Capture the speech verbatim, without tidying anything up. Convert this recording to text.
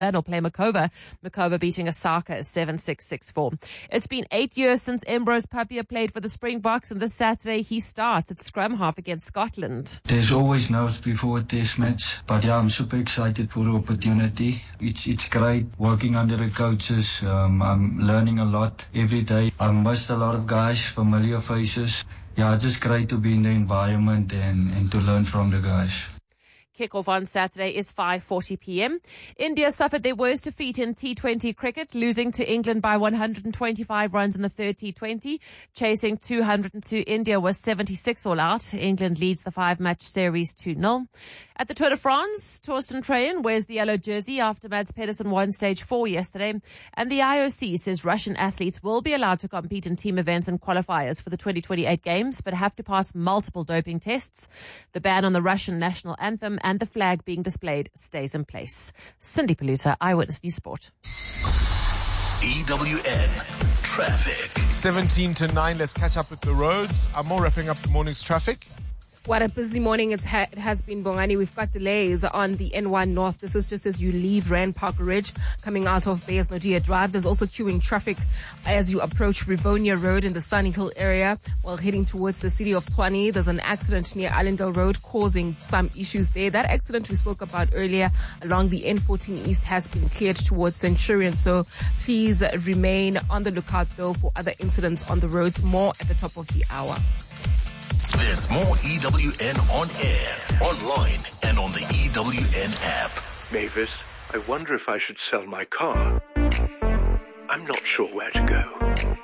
Or play Makova. Makova beating Osaka seven six, six four. It's been eight years since Ambrose Papia played for the Springboks, and this Saturday he starts at scrum half against Scotland. There's always nerves before a test match, but yeah, I'm super excited for the opportunity. It's it's great working under the coaches. Um, I'm learning a lot every day. I missed a lot of guys, familiar faces. Yeah, it's just great to be in the environment and, and to learn from the guys. Kickoff on Saturday is five forty p.m. India suffered their worst defeat in T twenty cricket, losing to England by one hundred twenty-five runs in the third T twenty. Chasing two hundred two, India was seventy-six all out. England leads the five-match series two nil. At the Tour de France, Torsten Trayen wears the yellow jersey after Mads Pedersen won stage four yesterday. And the I O C says Russian athletes will be allowed to compete in team events and qualifiers for the twenty twenty-eight games, but have to pass multiple doping tests. The ban on the Russian national anthem and the flag being displayed stays in place. Cindy Paluta, Eyewitness News Sport. E W N Traffic. seventeen to nine, let's catch up with the roads. I'm more wrapping up the morning's traffic. What a busy morning it's ha- it has been, Bongani. We've got delays on the N one North. This is just as you leave Rand Park Ridge coming out of Bayes Nodia Drive. There's also queuing traffic as you approach Rivonia Road in the Sunny Hill area while heading towards the city of Tshwane. There's an accident near Allendale Road causing some issues there. That accident we spoke about earlier along the N fourteen East has been cleared towards Centurion. So please remain on the lookout though for other incidents on the roads, more at the top of the hour. There's more E W N on air, online, and on the E W N app. Mavis, I wonder if I should sell my car. I'm not sure where to go.